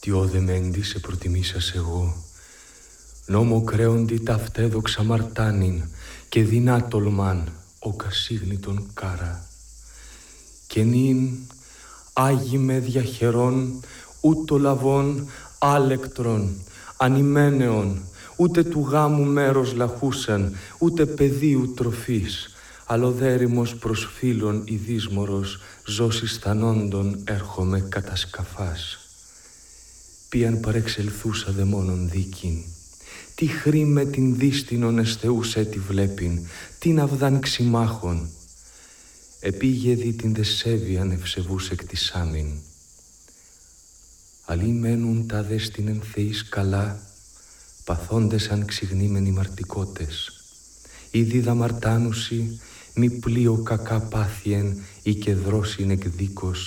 Τι όδε μέντι σε προτιμήσας εγώ, νόμο κρέοντι ταυτέδοξα μαρτάνιν και δεινά τολμάν ο κασίγνητον κάρα. Και νυν άγι με διαχερών ούτω λαβών άλεκτρον, ανημένεων, ούτε του γάμου μέρος λαχούσαν, ούτε πεδίου τροφής, αλλοδέρημος προς φίλων ειδίσμορος, ζώσης θανόντων έρχομαι κατά σκαφάς. Ποιαν παρεξελθούσα δε μόνον δίκην, τι χρήμε την δίστινον εσθεούς έτη βλέπειν, την αυδάν ξημάχων, επήγεδη την δεσέβιαν ευσεβούς εκτισάμιν. Αλλοί μένουν τα δέστην θεής καλά, παθώντες αν ξυγνήμενοι μαρτικότες. Ήδη δαμαρτάνουσι, μη πλοίο κακά πάθιεν ή και δρόσιν εκδίκος,